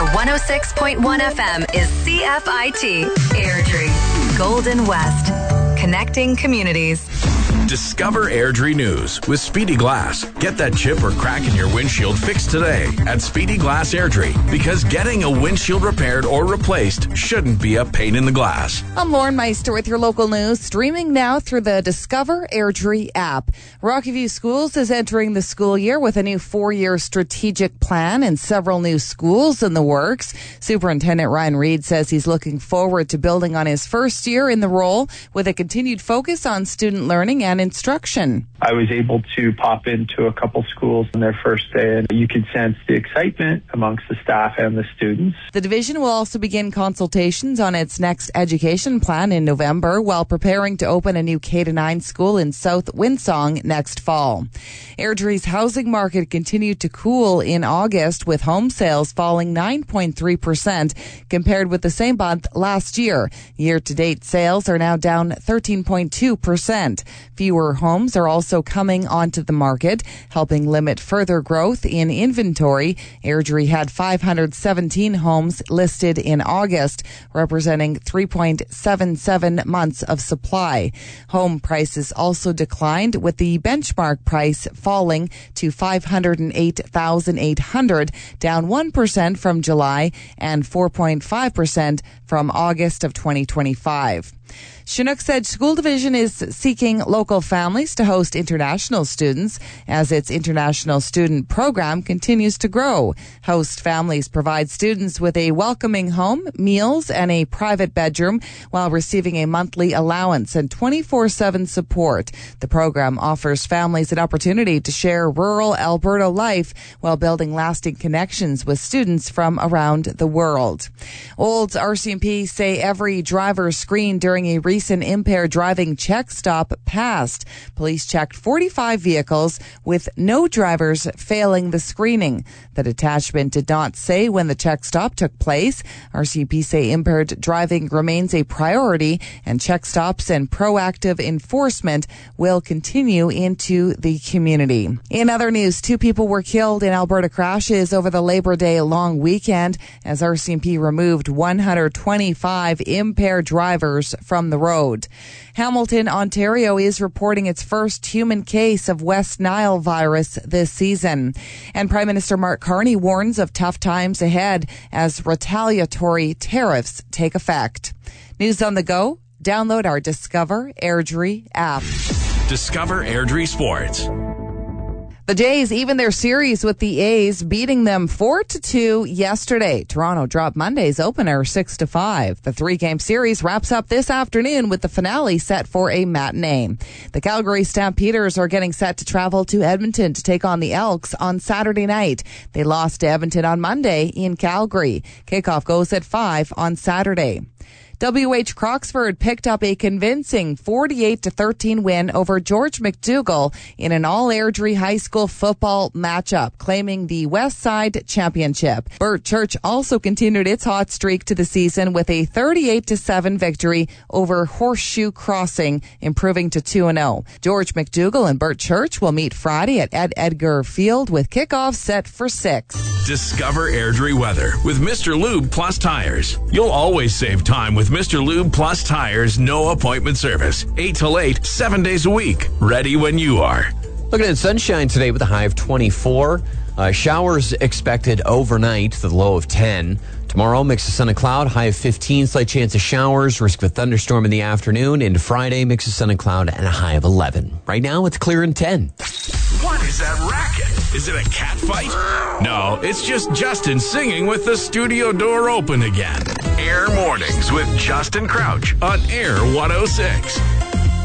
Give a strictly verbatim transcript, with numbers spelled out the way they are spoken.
one oh six point one F M is C F I T, Airdrie, Golden West, connecting communities. Discover Airdrie News with Speedy Glass. Get that chip or crack in your windshield fixed today at Speedy Glass Airdrie, because getting a windshield repaired or replaced shouldn't be a pain in the glass. I'm Lauren Meister with your local news, streaming now through the Discover Airdrie app. Rocky View Schools is entering the school year with a new four-year strategic plan and several new schools in the works. Superintendent Ryan Reed says he's looking forward to building on his first year in the role with a continued focus on student learning and instruction. I was able to pop into a couple schools on their first day, and you could sense the excitement amongst the staff and the students. The division will also begin consultations on its next education plan in November, while preparing to open a new K to nine school in South Winsong next fall. Airdrie's housing market continued to cool in August, with home sales falling nine point three percent compared with the same month last year. Year-to-date sales are now down thirteen point two percent. Fewer homes are also coming onto the market, helping limit further growth in inventory. Airdrie had five hundred seventeen homes listed in August, representing three point seven seven months of supply. Home prices also declined, with the benchmark price falling to five hundred eight thousand eight hundred dollars, down one percent from July and four point five percent from August of twenty twenty-five. Chinook's Edge School Division is seeking local families to host international students as its international student program continues to grow. Host families provide students with a welcoming home, meals, and a private bedroom while receiving a monthly allowance and twenty-four seven support. The program offers families an opportunity to share rural Alberta life while building lasting connections with students from around the world. Olds R C M P say every driver screened during a recent impaired driving check stop passed. Police checked forty-five vehicles with no drivers failing the screening. The detachment did not say when the check stop took place. R C M P say impaired driving remains a priority, and check stops and proactive enforcement will continue into the community. In other news, two people were killed in Alberta crashes over the Labor Day long weekend as R C M P removed one hundred twenty-five impaired drivers from the road. Hamilton, Ontario is reporting its first human case of West Nile virus this season. And Prime Minister Mark Carney warns of tough times ahead as retaliatory tariffs take effect. News on the go? Download our Discover Airdrie app. Discover Airdrie Sports. The Jays even their series with the A's, beating them four to two yesterday. Toronto dropped Monday's opener six to five. The three-game series wraps up this afternoon with the finale set for a matinee. The Calgary Stampeders are getting set to travel to Edmonton to take on the Elks on Saturday night. They lost to Edmonton on Monday in Calgary. Kickoff goes at five on Saturday. W H Croxford picked up a convincing forty-eight to thirteen win over George McDougall in an all-Airdrie high school football matchup, claiming the West Side Championship. Burt Church also continued its hot streak to the season with a thirty-eight to seven victory over Horseshoe Crossing, improving to two and oh. George McDougall and Burt Church will meet Friday at Ed Edgar Field with kickoff set for six. Discover Airdrie weather with Mister Lube Plus Tires. You'll always save time with Mister Lube Plus Tires no appointment service. eight till eight, seven days a week. Ready when you are. Looking at sunshine today with a high of twenty-four. Uh, showers expected overnight, the low of ten. Tomorrow, mix of sun and cloud, high of fifteen, slight chance of showers, risk of a thunderstorm in the afternoon. Into Friday, mix of sun and cloud and a high of eleven. Right now, it's clear and ten. What is that racket? Is it a cat fight? No, it's just Justin singing with the studio door open again. Air Mornings with Justin Crouch on Air one oh six.